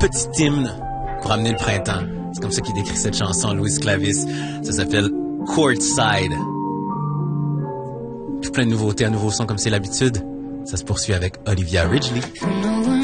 petit hymne pour amener le printemps. C'est comme ça qu'il décrit cette chanson, Louis Clavis. Ça s'appelle Courtside. Tout plein de nouveautés, un nouveau son comme c'est l'habitude. Ça se poursuit avec Olivia Ridgely.